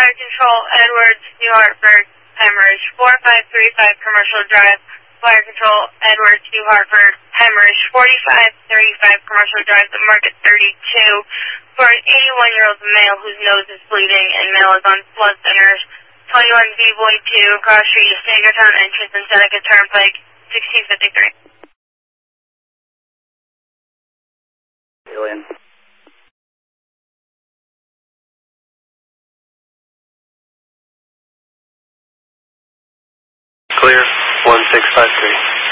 Fire Control, Edwards, New Hartford, Hemorrhage, 4535 Commercial Drive. Fire Control, Edwards, New Hartford, Hemorrhage, 4535 Commercial Drive, the market 32. For an 81-year-old male whose nose is bleeding and male is on blood thinners. 21 B-Boy 2, Cross Street, Sangertown entrance and Seneca Turnpike, 1653. Alien. Clear, 1653.